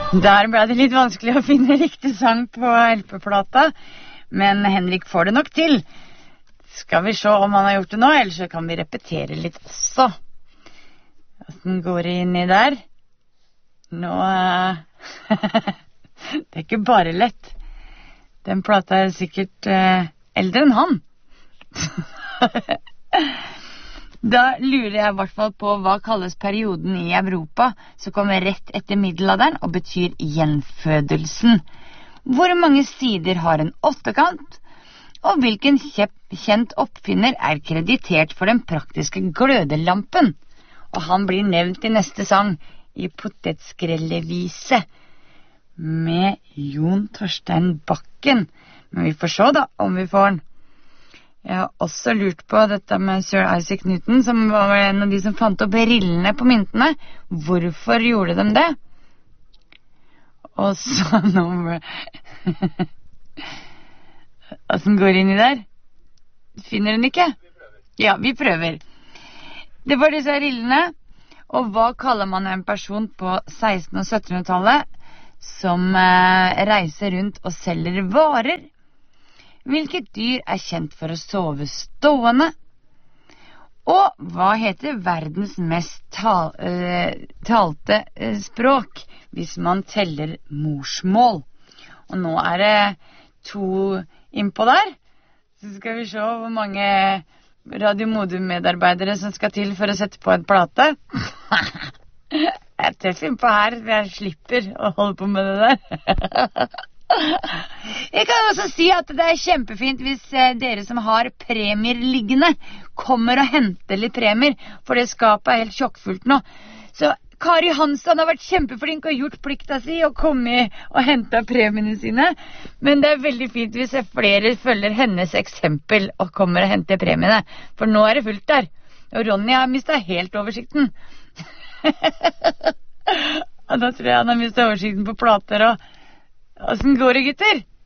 Der ble det litt vanskelig å finne riktig sang på LP-plata, men Henrik får det nok til. Skal vi se om han har gjort det nå, eller så kan vi repetere litt også. Hvordan går det inn i der? Nå... det er ikke bare lett. Den plata er sikkert eldre enn han. Da lurer jeg I hvert fall på hva kalles perioden I Europa som kommer rett etter middelalderen og betyr gjenfødelsen. Hvor mange sider har en åttekant? Og hvilken kjent oppfinner er kreditert for den praktiske glødelampen? Og han blir nevnt I neste sang, I Potetskrellevise, med Jon Torstein Bakken. Men vi får se da, om vi får den. Jeg har også lurt på dette med Sir Isaac Newton, som var en av de som fant opp rillene på myntene. Hvorfor gjorde de det? Og så nå... Hvordan går det inn I der? Finner den ikke? Ja, vi prøver. Det var disse rillene. Og hva kaller man en person på 1600- og 1700-tallet som reiser rundt og selger varer? Hvilket dyr er kjent for å sove stående? Og hva heter verdens mest talte språk hvis man teller morsmål? Og nå det 2 innpå der. Så skal vi se hvor mange Radio Modum-medarbeidere som skal til for å sette på en plate. Jeg tøffer innpå her, for jeg slipper å holde på med det der. Jeg kan også si at det kjempefint hvis dere som har premier liggende kommer og henter litt premier, for det skapet helt sjokkfullt nå. Så Kari Hansson har vært kjempeflink og gjort plikta si og kommet og hentet premiene sine, men det veldig fint hvis flere følger hennes eksempel og kommer og henter premiene, for nå det fullt der. Og Ronny har mistet helt oversikten. Og da tror jeg han har mistet oversikten på plater og... Hvordan går det, gutter?